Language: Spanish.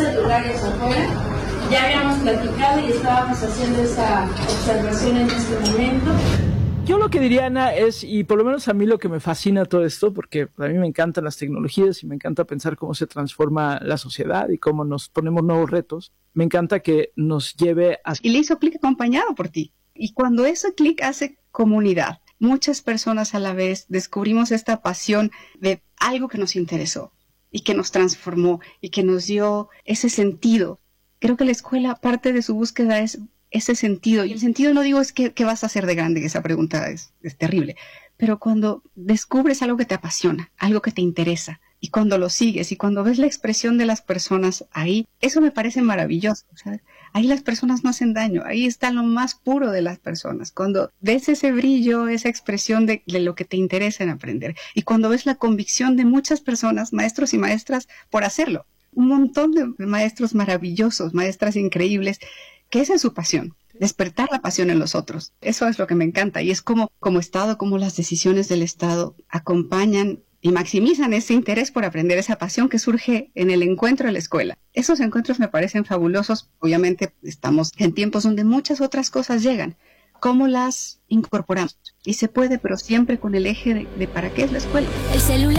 15 lugares afuera. Ya habíamos platicado y estábamos haciendo esa observación en este momento. Yo lo que diría, Ana, es, y por lo menos a mí lo que me fascina todo esto, porque a mí me encantan las tecnologías y me encanta pensar cómo se transforma la sociedad y cómo nos ponemos nuevos retos, me encanta que nos lleve a... Y le hizo clic acompañado por ti. Y cuando ese clic hace comunidad, muchas personas a la vez descubrimos esta pasión de algo que nos interesó y que nos transformó y que nos dio ese sentido. Creo que la escuela, parte de su búsqueda es ese sentido. Y el sentido no digo es qué vas a hacer de grande, que esa pregunta es terrible. Pero cuando descubres algo que te apasiona, algo que te interesa, y cuando lo sigues, y cuando ves la expresión de las personas ahí, eso me parece maravilloso, ¿sabes? Ahí las personas no hacen daño, ahí está lo más puro de las personas. Cuando ves ese brillo, esa expresión de lo que te interesa en aprender, y cuando ves la convicción de muchas personas, maestros y maestras, por hacerlo. Un montón de maestros maravillosos, maestras increíbles, que esa es su pasión, despertar la pasión en los otros. Eso es lo que me encanta y es como Estado, como las decisiones del Estado acompañan y maximizan ese interés por aprender, esa pasión que surge en el encuentro de la escuela. Esos encuentros me parecen fabulosos. Obviamente estamos en tiempos donde muchas otras cosas llegan. ¿Cómo las incorporamos? Y se puede, pero siempre con el eje de para qué es la escuela. El celular.